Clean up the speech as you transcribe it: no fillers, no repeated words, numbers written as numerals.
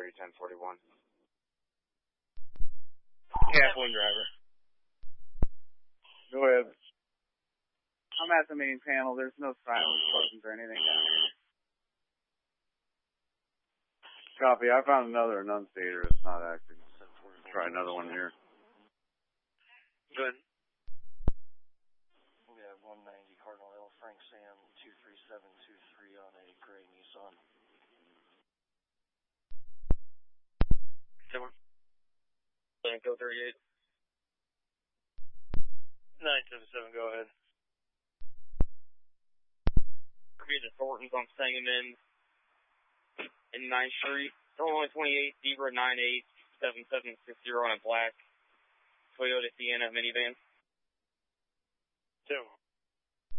30 10 41. Yeah, one driver. Go ahead. I'm at the main panel. There's no silence buttons or anything down here. Copy. I found another enunciator. It's not acting. Try another one here. Good. We have 190 Cardinal L, Frank Sam, 23723 on a gray Nissan. 7. Go 38. 977, go ahead. Repeat the Thorntons on Sangamon in 9th Street. Illinois 28, Zebra 987760 on a black Toyota Sienna minivan. 2.